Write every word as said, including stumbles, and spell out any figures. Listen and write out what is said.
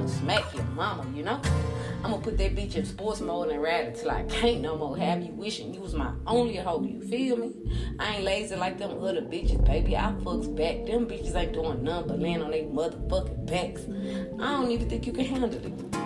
I'ma smack your mama, you know? I'ma put that bitch in sports mode and ride it till I can't no more. Have you wishing you was my only hoe, you feel me? I ain't lazy like them other bitches, baby. I fucks back. Them bitches ain't doing nothing but laying on their motherfucking backs. I don't even think you can handle it.